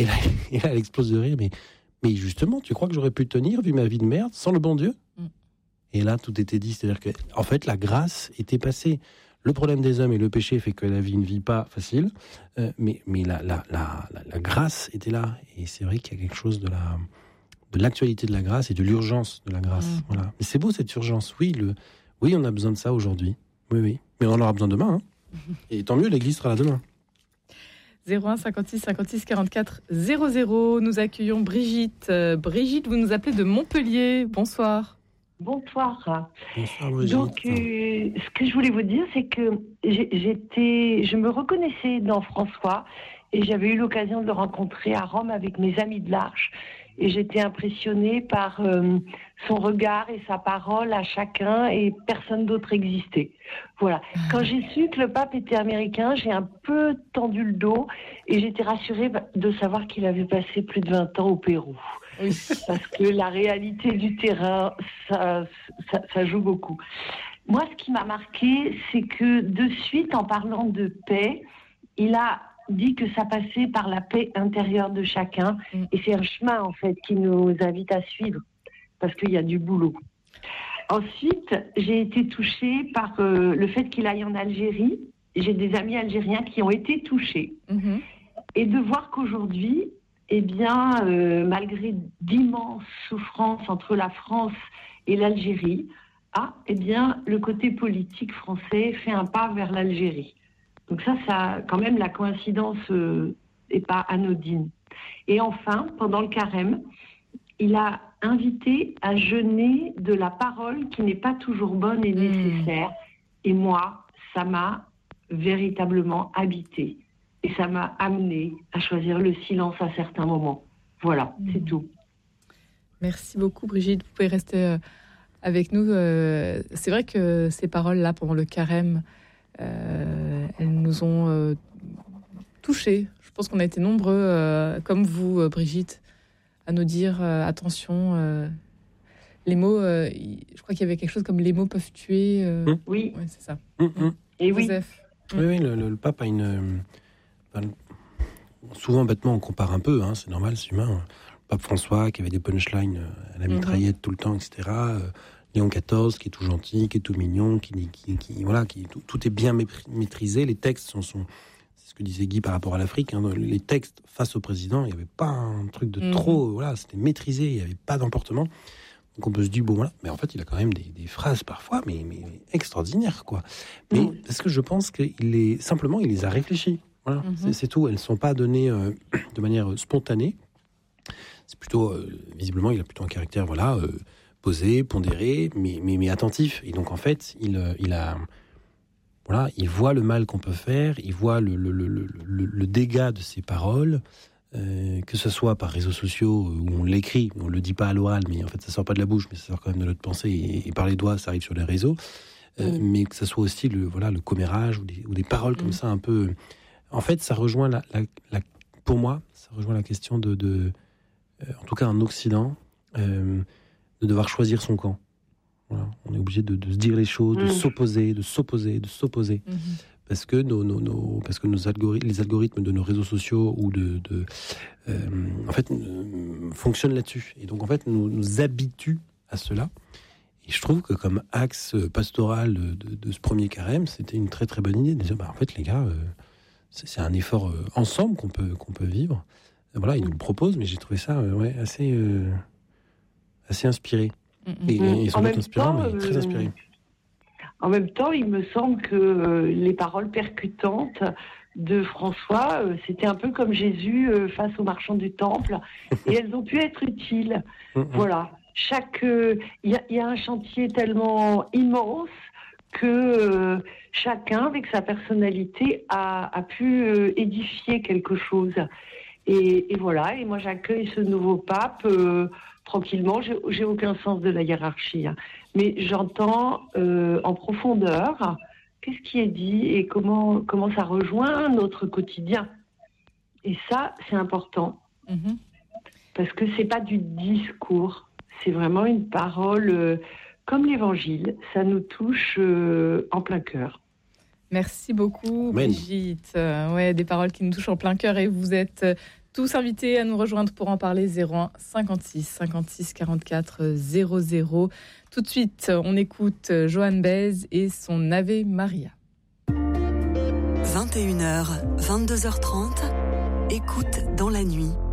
Et là, elle explose de rire. Mais justement, tu crois que j'aurais pu tenir, vu ma vie de merde, sans le bon Dieu ? Et là, tout était dit. C'est-à-dire que, en fait, la grâce était passée. Le problème des hommes et le péché fait que la vie ne vit pas facile. Mais la grâce était là. Et c'est vrai qu'il y a quelque chose de l'actualité de la grâce et de l'urgence de la grâce. Voilà. Mais c'est beau, cette urgence. Oui, on a besoin de ça aujourd'hui. Oui. Mais on en aura besoin demain. Et tant mieux, l'Église sera là demain. 01 56 56 44 00. Nous accueillons Brigitte. Brigitte, vous nous appelez de Montpellier. Bonsoir. Bonsoir. Bonsoir, Brigitte. Donc, ce que je voulais vous dire, c'est que je me reconnaissais dans François et j'avais eu l'occasion de le rencontrer à Rome avec mes amis de l'Arche. Et j'étais impressionnée par son regard et sa parole à chacun, et personne d'autre existait. Voilà. Quand j'ai su que le pape était américain, j'ai un peu tendu le dos et j'étais rassurée de savoir qu'il avait passé plus de 20 ans au Pérou. Oui. Parce que la réalité du terrain, ça joue beaucoup. Moi, ce qui m'a marqué, c'est que de suite, en parlant de paix, il a dit que ça passait par la paix intérieure de chacun. Et c'est un chemin, en fait, qui nous invite à suivre, parce qu'il y a du boulot. Ensuite, j'ai été touchée par le fait qu'il aille en Algérie. J'ai des amis algériens qui ont été touchés. Et de voir qu'aujourd'hui, malgré d'immenses souffrances entre la France et l'Algérie, le côté politique français fait un pas vers l'Algérie. Donc ça, quand même, la coïncidence n'est pas anodine. Et enfin, pendant le carême, il a invité à jeûner de la parole qui n'est pas toujours bonne et nécessaire. Et moi, ça m'a véritablement habité. Et ça m'a amené à choisir le silence à certains moments. Voilà, c'est tout. Merci beaucoup, Brigitte. Vous pouvez rester avec nous. C'est vrai que ces paroles-là, pendant le carême, elles nous ont touchés. Je pense qu'on a été nombreux, comme vous, Brigitte, à nous dire attention. Les mots, je crois qu'il y avait quelque chose comme les mots peuvent tuer. Oui, ouais, c'est ça. Et Joseph. Oui, le pape a souvent, bêtement, on compare un peu, c'est normal, c'est humain. Le pape François, qui avait des punchlines à la mitraillette tout le temps, etc. Léon XIV, qui est tout gentil, qui est tout mignon, tout est bien maîtrisé. Les textes sont c'est ce que disait Guy par rapport à l'Afrique. Les textes face au président, il n'y avait pas un truc de trop. Voilà, c'était maîtrisé, il n'y avait pas d'emportement. Donc on peut se dire mais en fait, il a quand même des phrases parfois, mais extraordinaires, quoi. Mais parce que je pense qu'il les a réfléchies. Voilà, c'est tout. Elles ne sont pas données de manière spontanée. C'est plutôt, visiblement, il a plutôt un caractère, posé, pondéré, mais attentif. Et donc, en fait, il voit le mal qu'on peut faire, il voit le dégât de ses paroles, que ce soit par réseaux sociaux où on l'écrit, on le dit pas à l'oral, mais en fait, ça sort pas de la bouche, mais ça sort quand même de notre pensée, et par les doigts, ça arrive sur les réseaux. Mais que ce soit aussi le commérage ou des paroles comme ça un peu. En fait, ça rejoint pour moi, ça rejoint la question de en tout cas en Occident, de devoir choisir son camp. Voilà. On est obligé de se dire les choses, de s'opposer. Parce que les algorithmes de nos réseaux sociaux ou fonctionnent là-dessus. Et donc, en fait, nous habituent à cela. Et je trouve que comme axe pastoral de ce premier carême, c'était une très très bonne idée de dire, en fait, les gars, c'est un effort ensemble qu'on peut vivre. Voilà, il nous le propose, mais j'ai trouvé ça assez inspiré. Et sans doute inspirant, mais très inspiré. En même temps, il me semble que les paroles percutantes de François, c'était un peu comme Jésus face aux marchands du temple, et elles ont pu être utiles. Voilà. Il y a un chantier tellement immense que chacun, avec sa personnalité, a pu édifier quelque chose. Et voilà, et moi j'accueille ce nouveau pape tranquillement. J'ai aucun sens de la hiérarchie, mais j'entends en profondeur qu'est-ce qui est dit et comment ça rejoint notre quotidien. Et ça, c'est important, parce que c'est pas du discours, c'est vraiment une parole comme l'Évangile. Ça nous touche en plein cœur. Merci beaucoup, Brigitte. Des paroles qui nous touchent en plein cœur. Et vous êtes tous invités à nous rejoindre pour en parler. 01 56 56 44 00. Tout de suite, on écoute Joan Baez et son Ave Maria. 21h, 22h30, écoute dans la nuit.